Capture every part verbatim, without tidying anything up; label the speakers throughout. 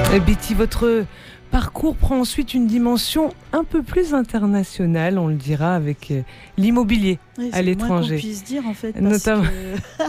Speaker 1: Betty, votre parcours prend ensuite une dimension un peu plus internationale, on le dira, avec l'immobilier
Speaker 2: oui,
Speaker 1: à l'étranger.
Speaker 2: C'est le moins qu'on puisse dire en fait, parce
Speaker 1: Notamment...
Speaker 2: que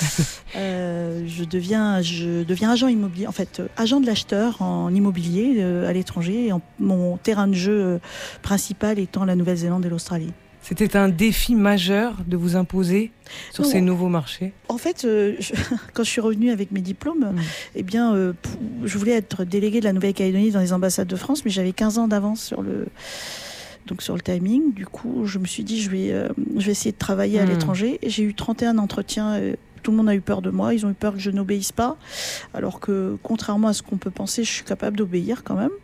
Speaker 2: euh, je, deviens, je deviens agent immobilier, en fait, agent de l'acheteur en immobilier euh, à l'étranger, et en, mon terrain de jeu euh, principal étant la Nouvelle-Zélande et l'Australie.
Speaker 1: C'était un défi majeur de vous imposer sur non, ces nouveaux marchés.
Speaker 2: En fait, euh, je, quand je suis revenue avec mes diplômes, mmh. eh bien, euh, je voulais être déléguée de la Nouvelle-Calédonie dans les ambassades de France, mais j'avais quinze ans d'avance sur le, donc sur le timing. Du coup, je me suis dit, je vais, euh, je vais essayer de travailler mmh. à l'étranger. Et j'ai eu trente et un entretiens. Euh, tout le monde a eu peur de moi. Ils ont eu peur que je n'obéisse pas. Alors que, contrairement à ce qu'on peut penser, je suis capable d'obéir quand même.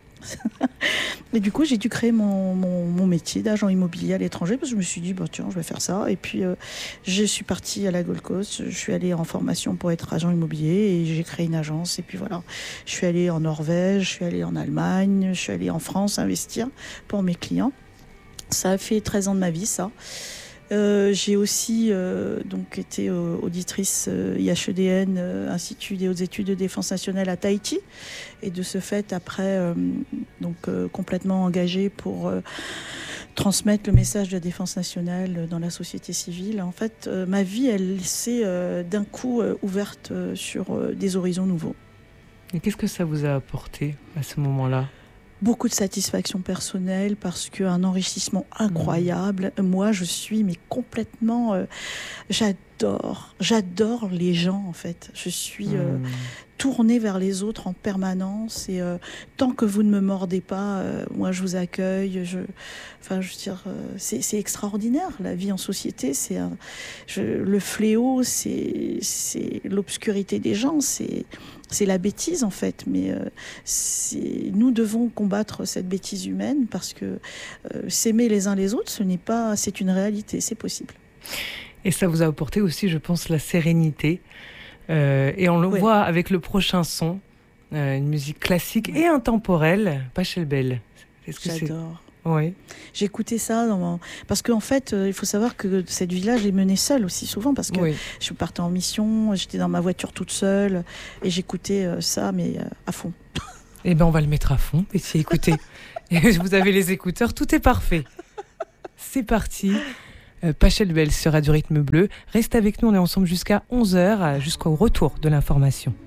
Speaker 2: Et du coup, j'ai dû créer mon, mon, mon métier d'agent immobilier à l'étranger parce que je me suis dit, bah, tiens, je vais faire ça. Et puis, euh, je suis partie à la Gold Coast. Je suis allée en formation pour être agent immobilier et j'ai créé une agence. Et puis voilà, je suis allée en Norvège, je suis allée en Allemagne, je suis allée en France investir pour mes clients. Ça a fait treize ans de ma vie, ça. Euh, j'ai aussi euh, donc été euh, auditrice euh, I H E D N, euh, Institut des hautes études de défense nationale à Tahiti, et de ce fait après euh, donc euh, complètement engagée pour euh, transmettre le message de la défense nationale dans la société civile. En fait, euh, ma vie elle s'est euh, d'un coup euh, ouverte euh, sur euh, des horizons nouveaux.
Speaker 1: Et qu'est-ce que ça vous a apporté à ce moment-là ?
Speaker 2: Beaucoup de satisfaction personnelle parce qu'un enrichissement incroyable. Mmh. Moi, je suis mais complètement... Euh, j'adore, j'adore les gens en fait. Je suis euh, mmh. tournée vers les autres en permanence et euh, tant que vous ne me mordez pas, euh, moi je vous accueille. Je, enfin, je veux dire, euh, c'est, c'est extraordinaire. La vie en société, c'est un, je, le fléau, c'est, c'est l'obscurité des gens, c'est, c'est la bêtise en fait. Mais euh, c'est, nous devons combattre cette bêtise humaine parce que euh, s'aimer les uns les autres, ce n'est pas, c'est une réalité, c'est possible.
Speaker 1: Et ça vous a apporté aussi, je pense, la sérénité. Euh, et on le oui. voit avec le prochain son, euh, une musique classique oui. et intemporelle, Pachelbel.
Speaker 2: Est-ce que J'adore.
Speaker 1: C'est... Oui.
Speaker 2: J'écoutais ça dans mon... parce qu'en fait, euh, il faut savoir que cette vie-là, je l'ai menée seule aussi souvent parce que oui. je partais en mission, j'étais dans ma voiture toute seule et j'écoutais euh, ça, mais euh, à fond.
Speaker 1: Eh bien, on va le mettre à fond. Et si écoutez, vous avez les écouteurs, tout est parfait. C'est parti. Euh, Pachelbel sur Radio Rythme Bleu. Reste avec nous, on est ensemble jusqu'à onze heures, jusqu'au retour de l'information.